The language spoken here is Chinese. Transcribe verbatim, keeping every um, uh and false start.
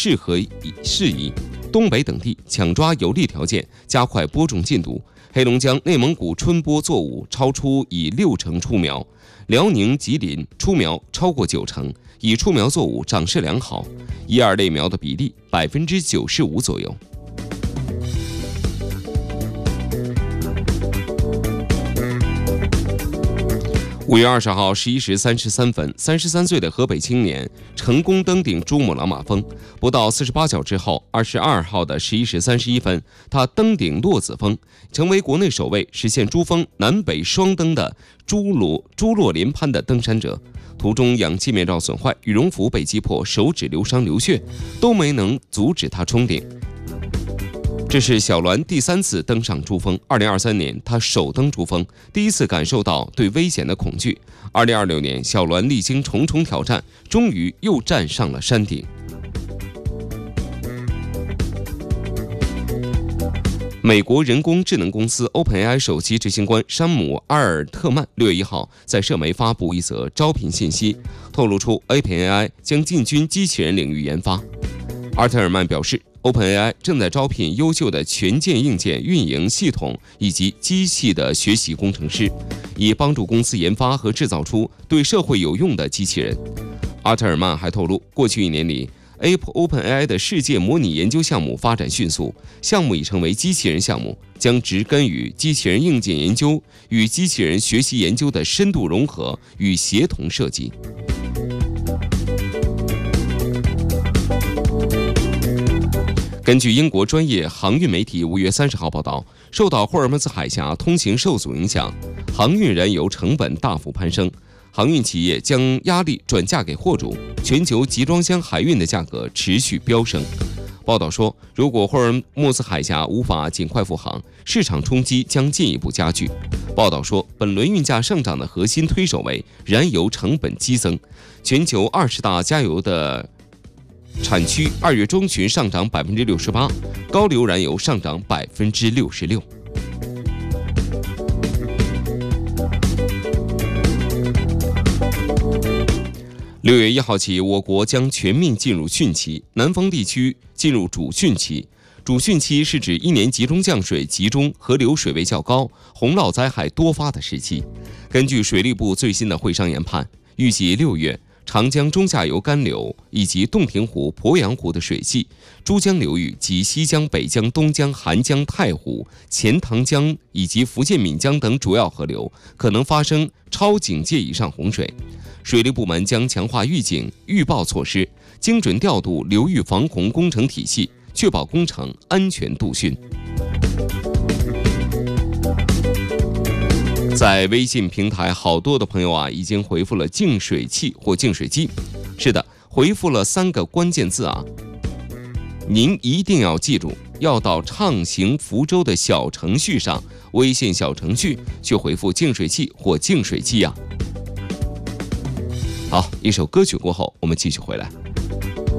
适合适宜，东北等地抢抓有利条件，加快播种进度。黑龙江、内蒙古春播作物超出以六成出苗，辽宁、吉林出苗超过九成，已出苗作物长势良好，一二类苗的比例百分之九十五左右。五月二十号十一时三十三分，三十三岁的河北青年成功登顶珠穆朗玛峰。不到四十八小时后，二十二号的十一时三十一分，他登顶落子峰，成为国内首位实现珠峰南北双登的珠罗珠洛连攀的登山者。途中氧气面罩损坏，羽绒服被击破，手指流伤流血，都没能阻止他冲顶。这是小栾第三次登上珠峰。二零二三年，他首登珠峰，第一次感受到对危险的恐惧。二零二六年，小栾历经重重挑战，终于又站上了山顶。美国人工智能公司 OpenAI 首席执行官山姆·阿尔特曼六月一号在社媒发布一则招聘信息，透露出 OpenAI 将进军机器人领域研发。阿尔特曼表示， OpenAI 正在招聘优秀的全件硬件运营系统以及机器的学习工程师，以帮助公司研发和制造出对社会有用的机器人。阿特尔曼还透露，过去一年里 OpenAI 的世界模拟研究项目发展迅速，项目已成为机器人项目，将植根于机器人硬件研究与机器人学习研究的深度融合与协同设计。根据英国专业航运媒体五月三十号报道，受到霍尔木兹海峡通行受阻影响，航运燃油成本大幅攀升，航运企业将压力转嫁给货主，全球集装箱海运的价格持续飙升。报道说，如果霍尔木兹海峡无法尽快复航，市场冲击将进一步加剧。报道说，本轮运价上涨的核心推手为燃油成本激增，全球二十大加油的产区二月中旬上涨百分之六十八，高硫燃油上涨百分之六十六。六月一号起，我国将全面进入汛期，南方地区进入主汛期。主汛期是指一年集中降水集中、河流水位较高、洪涝灾害多发的时期。根据水利部最新的会商研判，预计六月长江中下游干流以及洞庭湖、鄱阳湖的水系、珠江流域及西江、北江、东江、韩江、太湖、钱塘江以及福建闽江等主要河流可能发生超警戒以上洪水。水利部门将强化预警预报措施，精准调度流域防洪工程体系，确保工程安全度汛。在微信平台，好多的朋友啊，已经回复了净水器或净水机。是的，回复了三个关键字啊，您一定要记住，要到畅行福州的小程序上，微信小程序去回复净水器或净水机啊。好，一首歌曲过后，我们继续回来。